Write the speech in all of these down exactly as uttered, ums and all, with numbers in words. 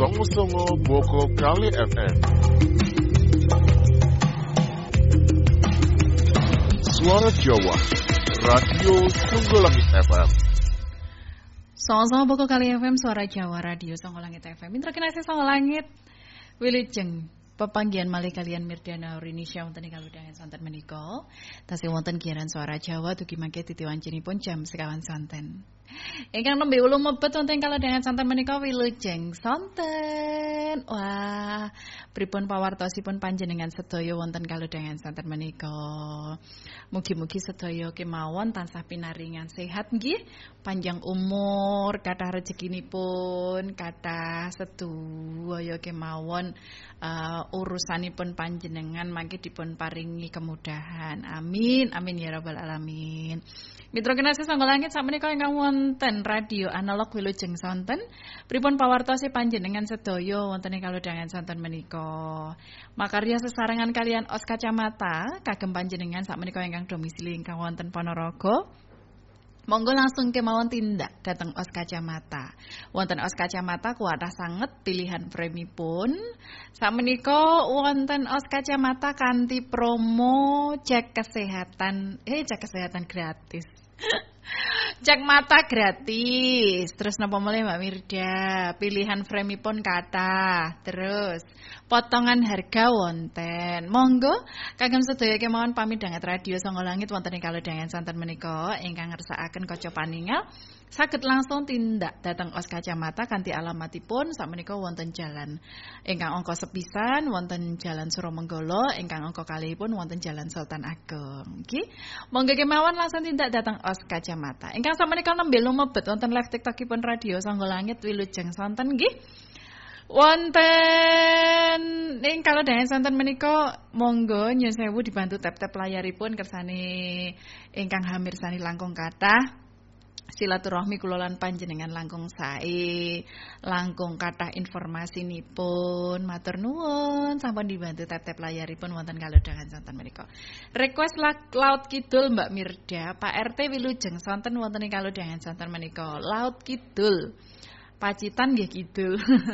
Songo Songo Boko Kali F M. Suara Jawa, Radio Songgolangit F M. Songo-songo Boko Kali F M, Suara Jawa, Radio Songgolangit F M. Intro kinasih Songgolangit, Wilujeng. Pepanggian malih kalian Mirdana Indonesia wonten ing kalodhangan santen menika tasih wonten giaran Suara Jawa dugi mangke titiwancinipun jam sekawan santen. Ingkang nembe ulung mebet wonten ing kalodhangan santen menika wilujeng sonten. Wah, pripun pawartosipun panjenengan sedaya wonten kalodhangan santen menika. Mugi-mugi sedaya kemawon tansah pinaringan sehat nggih, panjang umur, kathah rezekinipun, kathah sedaya kemawon. Uh, urusanipun panjenengan mangke dipun paringi kemudahan. Amin, amin ya rabbal alamin. Mitra kinasih Songgolangit sakmenika ingkang wonten radio analog wilujeng sonten. Pripun pawartosi panjenengan sedaya wonten ing kalodhangan sonten menika. Makarya sesarengan kalian Os Kacamata kagem panjenengan sakmenika ingkang domisili ingkang wonten Ponorogo. Monggo langsung kemawon tindak dateng Os Kacamata. Wonten Os Kacamata kuatah sanget pilihan premipun. Sakmenika wonten Os Kacamata kanthi promo cek kesehatan, eh cek kesehatan gratis. Cek mata gratis. Terus napa meneh Mbak Mirda? Pilihan fremipun kathah. Terus potongan harga wonten. Monggo kagem sedaya kemawon pamidhanget radio Songgolangit wonten ing kalodhangan santen menika ingkang ngersakaken kaca paningal saged langsung tindak dhateng Os Kacamata kanthi alamatipun sakmenika wonten jalan ingkang angka sepisan wonten Jalan Suromenggala, ingkang angka kalihipun wonten Jalan Sultan Ageng. Nggih. Monggo kemawon langsung tindak dhateng Os Kacamata. Ingkang sakmenika nembe lumebet wonten live TikTokipun radio Songgolangit wilujeng sonten nggih. Wonten ing kalodhangan santen menika monggo nyuwun sewu dibantu tap-tap layaripun kersane ingkang hamirsani langkung kathah. Silaturahmi kula lan panjenengan langkung sae, langkung kathah informasinipun. Matur nuwun sampun dibantu tap-tap layaripun wonten kalodhangan santen menika. Request Laut Kidul Mbak Mirda, Pak R T wilujeng sonten wonten ing kalodhangan santen menika. Laut Kidul. Pacitan nggih kidul.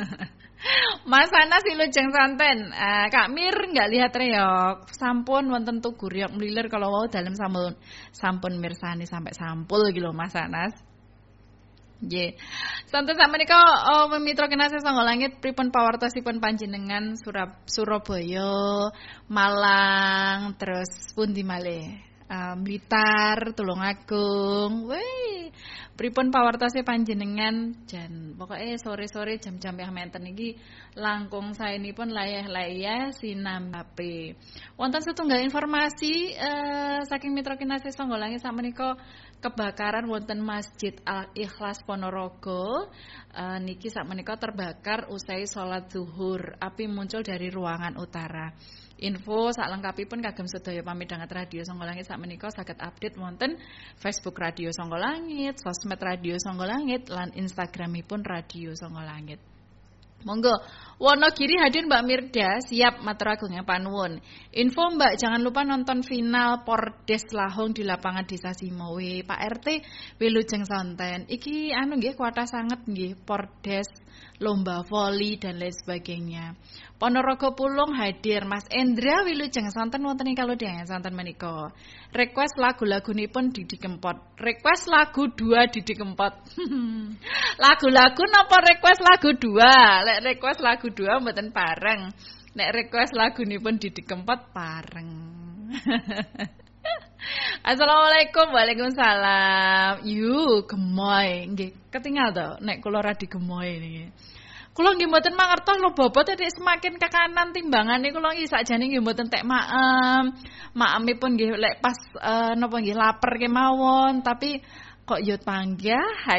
Mas Anas wilujeng santen. Uh, Kak Mir enggak lihat reok. Sampun wonten tugu riok mlilir kalau wau dalem sampun sampun mirsani sampai sampul iki lho Mas Anas. Nggih. Santen sakmenika oh, mitra kinasih Songgolangit pripun pawartosipun panjenengan Surab Surabaya, Malang, terus pundi malih? Uh, Blitar, Tulungagung. Weh. Pripun pawartose panjenengan jan pokoke sore-sore jam-jam yang menten iki langkung saenipun layah-layah sinambape. Wonten setunggal informasi eh, saking mitra kinasih Songgolangit sakmenika kebakaran wonten Masjid Al Ikhlas Ponorogo. Eh, niki sakmenika terbakar usai salat zuhur. Api muncul dari ruangan utara. Info saklengkapipun kagem sedaya pamidhanget radio Songgolangit sakmenika saged update wonten Facebook Radio Songgolangit, sosmed Radio Songgolangit lan Instagramipun Radio Songgolangit. Monggo, Wonogiri hadir Mbak Mirda, siap matur agung panuwun. Info Mbak, jangan lupa nonton final Pordes Lahong di lapangan Desa Simowe. Pak R T wilujeng sonten. Iki anu nggih kuatah sanget nggih Pordes, lomba voli dan lain sebagainya. Ponorogo Pulung hadir Mas Endra wilujeng sonten wonten ing kalodhangan sonten menika. Request lagu-lagunipun Didi Kempot. Request lagu dua Didi Kempot. Lagu-lagu napa request lagu dua? Lek request lagu dua mboten pareng. Nek request lagunipun Didi Kempot pareng. Assalamualaikum. Waalaikumsalam. Yu gemoy nggih ketinggal to nek kula radi gemoy niki. Kula nggih mboten mangertos lho bobot nek semakin ke kanan timbangane kula nggih sakjane nggih mboten tek maem. Maemipun nggih lek pas uh, napa nggih lapar kemawon tapi kok yo panggah